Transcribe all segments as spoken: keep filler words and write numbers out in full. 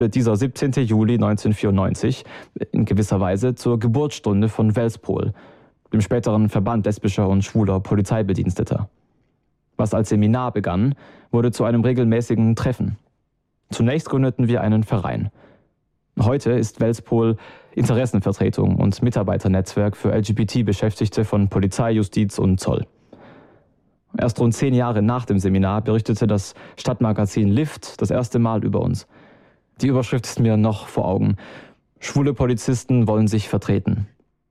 Dieser siebzehnten Juli neunzehnhundertvierundneunzig in gewisser Weise zur Geburtsstunde von Welspol, dem späteren Verband lesbischer und schwuler Polizeibediensteter. Was als Seminar begann, wurde zu einem regelmäßigen Treffen. Zunächst gründeten wir einen Verein. Heute ist Welspol Interessenvertretung und Mitarbeiternetzwerk für L G B T-Beschäftigte von Polizei, Justiz und Zoll. Erst rund zehn Jahre nach dem Seminar berichtete das Stadtmagazin Lift das erste Mal über uns. Die Überschrift ist mir noch vor Augen. Schwule Polizisten wollen sich vertreten.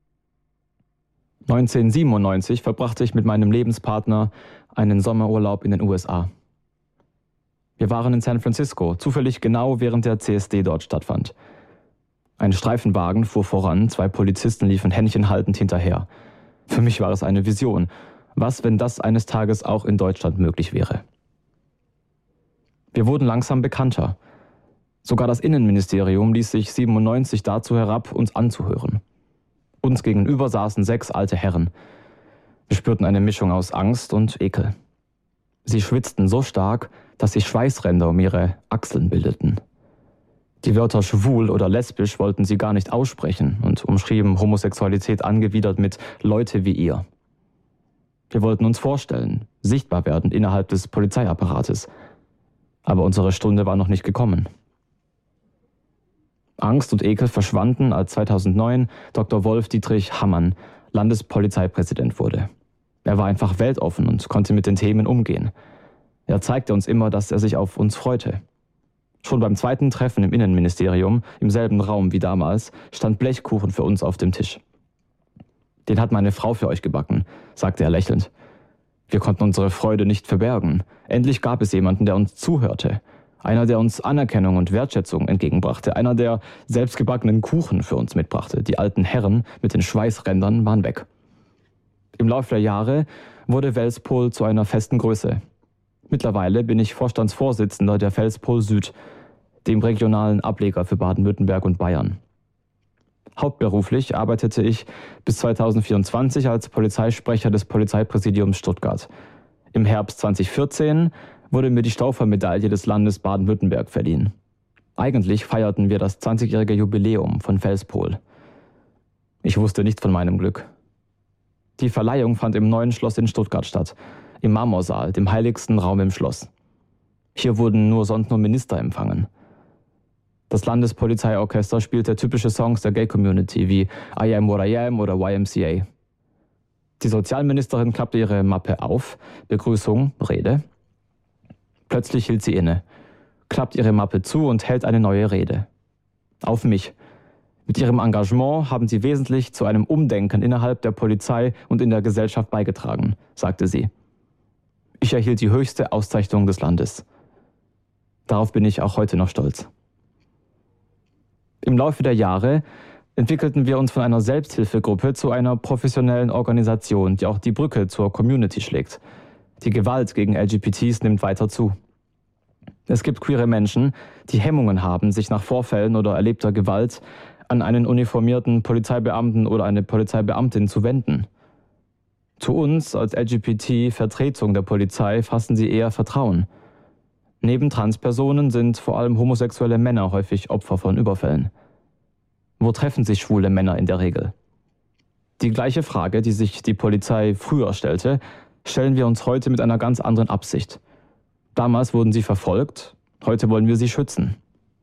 neunzehnhundertsiebenundneunzig verbrachte ich mit meinem Lebenspartner einen Sommerurlaub in den U S A. Wir waren in San Francisco, zufällig genau während der C S D dort stattfand. Ein Streifenwagen fuhr voran, zwei Polizisten liefen händchenhaltend hinterher. Für mich war es eine Vision. Was, wenn das eines Tages auch in Deutschland möglich wäre? Wir wurden langsam bekannter. Sogar das Innenministerium ließ sich siebenundneunzig dazu herab, uns anzuhören. Uns gegenüber saßen sechs alte Herren. Wir spürten eine Mischung aus Angst und Ekel. Sie schwitzten so stark, dass sich Schweißränder um ihre Achseln bildeten. Die Wörter schwul oder lesbisch wollten sie gar nicht aussprechen und umschrieben Homosexualität angewidert mit Leute wie ihr. Wir wollten uns vorstellen, sichtbar werden innerhalb des Polizeiapparates. Aber unsere Stunde war noch nicht gekommen. Angst und Ekel verschwanden, als zweitausendneun Doktor Wolf-Dietrich Hammann Landespolizeipräsident wurde. Er war einfach weltoffen und konnte mit den Themen umgehen. Er zeigte uns immer, dass er sich auf uns freute. Schon beim zweiten Treffen im Innenministerium, im selben Raum wie damals, stand Blechkuchen für uns auf dem Tisch. Den hat meine Frau für euch gebacken, sagte er lächelnd. Wir konnten unsere Freude nicht verbergen. Endlich gab es jemanden, der uns zuhörte. Einer, der uns Anerkennung und Wertschätzung entgegenbrachte. Einer, der selbstgebackenen Kuchen für uns mitbrachte. Die alten Herren mit den Schweißrändern waren weg. Im Laufe der Jahre wurde Welspol zu einer festen Größe. Mittlerweile bin ich Vorstandsvorsitzender der Welspol Süd, dem regionalen Ableger für Baden-Württemberg und Bayern. Hauptberuflich arbeitete ich bis zweitausendvierundzwanzig als Polizeisprecher des Polizeipräsidiums Stuttgart. Im Herbst zweitausendvierzehn wurde mir die Stauffer-Medaille des Landes Baden-Württemberg verliehen. Eigentlich feierten wir das zwanzigjährige Jubiläum von Welspol. Ich wusste nicht von meinem Glück. Die Verleihung fand im Neuen Schloss in Stuttgart statt, im Marmorsaal, dem heiligsten Raum im Schloss. Hier wurden nur sonst nur Minister empfangen. Das Landespolizeiorchester spielte typische Songs der Gay-Community wie I Am What I Am oder Y M C A. Die Sozialministerin klappte ihre Mappe auf, Begrüßung, Rede. Plötzlich hielt sie inne, klappt ihre Mappe zu und hält eine neue Rede. Auf mich. Mit ihrem Engagement haben sie wesentlich zu einem Umdenken innerhalb der Polizei und in der Gesellschaft beigetragen, sagte sie. Ich erhielt die höchste Auszeichnung des Landes. Darauf bin ich auch heute noch stolz. Im Laufe der Jahre entwickelten wir uns von einer Selbsthilfegruppe zu einer professionellen Organisation, die auch die Brücke zur Community schlägt. Die Gewalt gegen L G B Ts nimmt weiter zu. Es gibt queere Menschen, die Hemmungen haben, sich nach Vorfällen oder erlebter Gewalt an einen uniformierten Polizeibeamten oder eine Polizeibeamtin zu wenden. Zu uns als L G B T-Vertretung der Polizei fassen sie eher Vertrauen. Neben Transpersonen sind vor allem homosexuelle Männer häufig Opfer von Überfällen. Wo treffen sich schwule Männer in der Regel? Die gleiche Frage, die sich die Polizei früher stellte, stellen wir uns heute mit einer ganz anderen Absicht. Damals wurden sie verfolgt, heute wollen wir sie schützen.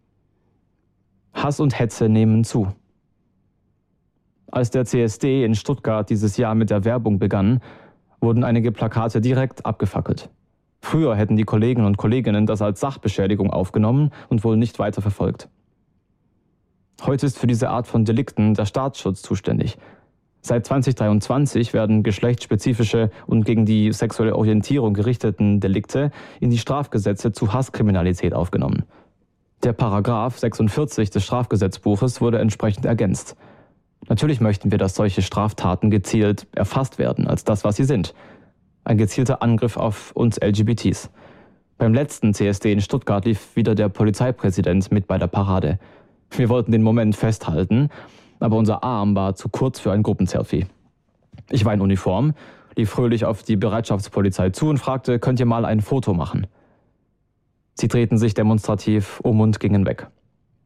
Hass und Hetze nehmen zu. Als der C S D in Stuttgart dieses Jahr mit der Werbung begann, wurden einige Plakate direkt abgefackelt. Früher hätten die Kollegen und Kolleginnen das als Sachbeschädigung aufgenommen und wohl nicht weiter verfolgt. Heute ist für diese Art von Delikten der Staatsschutz zuständig. Seit zweitausenddreiundzwanzig werden geschlechtsspezifische und gegen die sexuelle Orientierung gerichteten Delikte in die Strafgesetze zu Hasskriminalität aufgenommen. Der Paragraph sechsundvierzig des Strafgesetzbuches wurde entsprechend ergänzt. Natürlich möchten wir, dass solche Straftaten gezielt erfasst werden als das, was sie sind. Ein gezielter Angriff auf uns L G B Ts. Beim letzten C S D in Stuttgart lief wieder der Polizeipräsident mit bei der Parade. Wir wollten den Moment festhalten, aber unser Arm war zu kurz für ein Gruppenselfie. Ich war in Uniform, lief fröhlich auf die Bereitschaftspolizei zu und fragte, könnt ihr mal ein Foto machen? Sie drehten sich demonstrativ um und gingen weg.